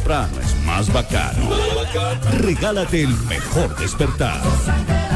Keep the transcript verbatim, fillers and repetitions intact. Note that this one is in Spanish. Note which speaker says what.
Speaker 1: temprano es más bacano. Regálate el mejor despertar.